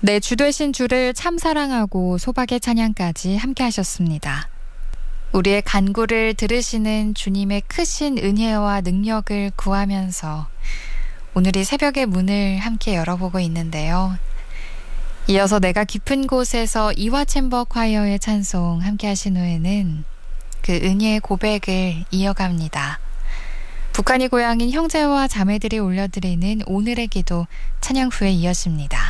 네, 주 되신 주를 참 사랑하고 소박의 찬양까지 함께 하셨습니다. 우리의 간구를 들으시는 주님의 크신 은혜와 능력을 구하면서 오늘 이 새벽의 문을 함께 열어보고 있는데요. 이어서 내가 깊은 곳에서 이화 챔버 콰이어의 찬송 함께 하신 후에는 그 은혜의 고백을 이어갑니다. 북한이 고향인 형제와 자매들이 올려드리는 오늘의 기도 찬양 후에 이어집니다.